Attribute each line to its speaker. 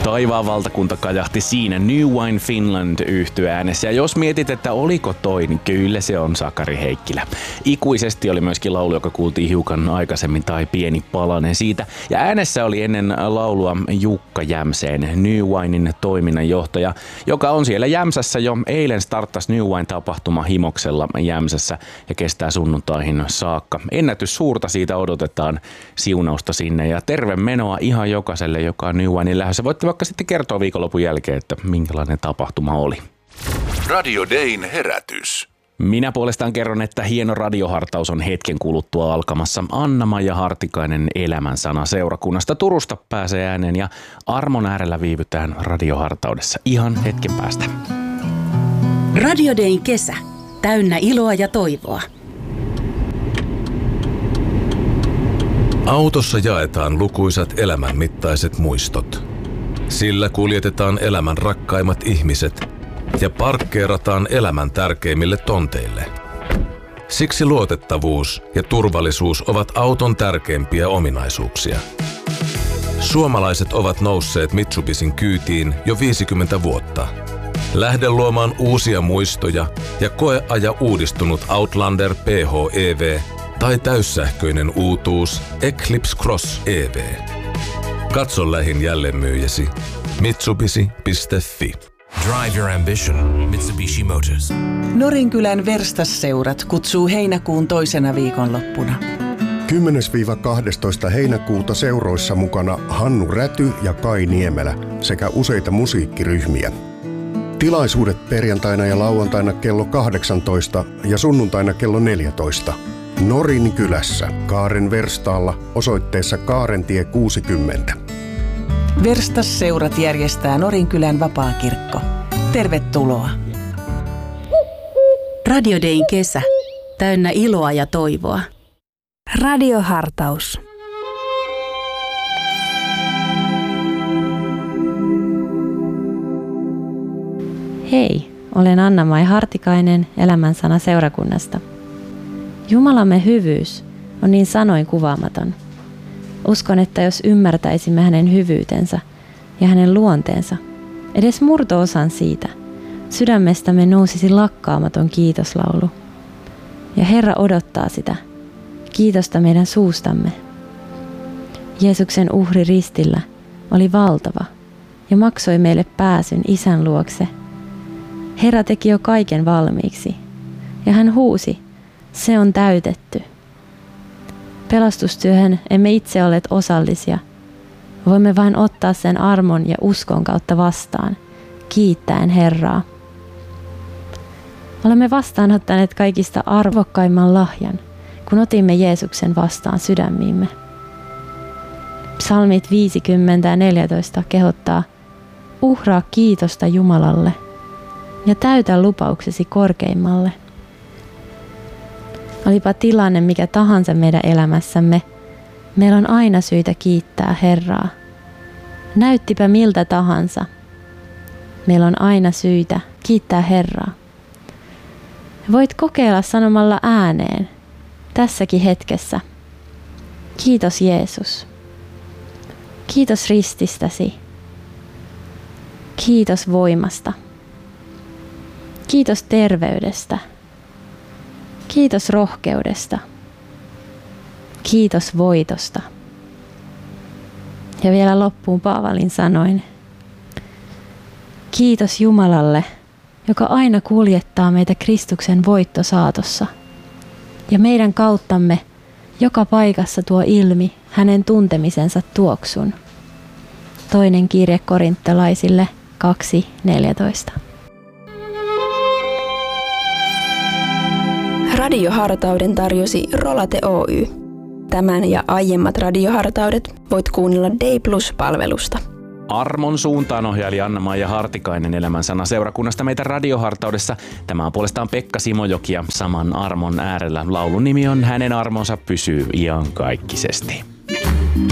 Speaker 1: Taivaan valtakunta kajahti siinä New Wine Finland -yhtye äänessä. Ja jos mietit, että oliko toi, niin kyllä se on Sakari Heikkilä. Ikuisesti oli myöskin laulu, joka kuultiin hiukan aikaisemmin, tai pieni palanen siitä. Ja äänessä oli ennen laulua Jukka Jämseen, New Winein toiminnanjohtaja, joka on siellä Jämsässä jo. Eilen starttasi New Wine-tapahtuma Himoksella Jämsässä ja kestää sunnuntaihin saakka. Ennätys suurta, siitä odotetaan siunausta sinne ja terve menoa ihan jokaiselle, joka on New Winein lähdössä. Voitte vaikka sitten kertoa viikonlopun jälkeen, että minkälainen tapahtuma oli.
Speaker 2: Radio Dayn herätys.
Speaker 1: Minä puolestaan kerron, että hieno radiohartaus on hetken kuluttua alkamassa. Anna-Maija Hartikainen Elämänsana seurakunnasta Turusta pääsee ääneen ja armon äärellä viivytään radiohartaudessa ihan hetken päästä.
Speaker 3: Radio Dayn kesä. Täynnä iloa ja toivoa.
Speaker 4: Autossa jaetaan lukuisat elämänmittaiset muistot. Sillä kuljetetaan elämän rakkaimmat ihmiset ja parkkeerataan elämän tärkeimmille tonteille. Siksi luotettavuus ja turvallisuus ovat auton tärkeimpiä ominaisuuksia. Suomalaiset ovat nousseet Mitsubishin kyytiin jo 50 vuotta. Lähde luomaan uusia muistoja ja koeaja uudistunut Outlander PHEV tai täyssähköinen uutuus Eclipse Cross EV. Katso lähin jälleenmyyjäsi mitsubishi.fi.
Speaker 2: Drive your ambition. Mitsubishi Motors.
Speaker 5: Norinkylän Verstasseurat kutsuu heinäkuun toisena viikonloppuna.
Speaker 6: 10-12 heinäkuuta seuroissa mukana Hannu Räty ja Kai Niemelä sekä useita musiikkiryhmiä. Tilaisuudet perjantaina ja lauantaina kello 18 ja sunnuntaina kello 14. Norinkylässä Kaaren Verstaalla osoitteessa Kaarentie 60.
Speaker 5: Verstasseurat järjestää Norinkylän vapaakirkko. Tervetuloa!
Speaker 3: Radio Dayn kesä. Täynnä iloa ja toivoa.
Speaker 7: Radiohartaus.
Speaker 8: Hei, olen Anna-Maija Hartikainen Elämänsana seurakunnasta. Jumalamme hyvyys on niin sanoin kuvaamaton. Uskon, että jos ymmärtäisimme hänen hyvyytensä ja hänen luonteensa, edes murto-osan siitä, sydämestämme nousisi lakkaamaton kiitoslaulu. Ja Herra odottaa sitä, kiitosta meidän suustamme. Jeesuksen uhri ristillä oli valtava ja maksoi meille pääsyn Isän luokse. Herra teki jo kaiken valmiiksi ja hän huusi, se on täytetty. Pelastustyöhön emme itse olleet osallisia. Voimme vain ottaa sen armon ja uskon kautta vastaan, kiittäen Herraa. Olemme vastaanottaneet kaikista arvokkaimman lahjan, kun otimme Jeesuksen vastaan sydämiimme. Psalmit 50 ja 14 kehottaa, uhraa kiitosta Jumalalle ja täytä lupauksesi korkeimmalle. Olipa tilanne mikä tahansa meidän elämässämme, meillä on aina syytä kiittää Herraa. Näyttipä miltä tahansa, meillä on aina syytä kiittää Herraa. Voit kokeilla sanomalla ääneen tässäkin hetkessä. Kiitos Jeesus. Kiitos rististäsi. Kiitos voimasta. Kiitos terveydestä. Kiitos rohkeudesta. Kiitos voitosta. Ja vielä loppuun Paavalin sanoin. Kiitos Jumalalle, joka aina kuljettaa meitä Kristuksen voittosaatossa. Ja meidän kauttamme joka paikassa tuo ilmi hänen tuntemisensa tuoksun. Toinen kirje korintolaisille 2.14.
Speaker 7: Radiohartauden tarjosi Rolate Oy. Tämän ja aiemmat radiohartaudet voit kuunnella Day Plus-palvelusta.
Speaker 1: Armon suuntaan ohjaili Anna-Maija Hartikainen Elämänsana seurakunnasta meitä radiohartaudessa. Tämä on puolestaan Pekka Simojoki ja saman armon äärellä. Laulun nimi on Hänen armonsa pysyy iankaikkisesti.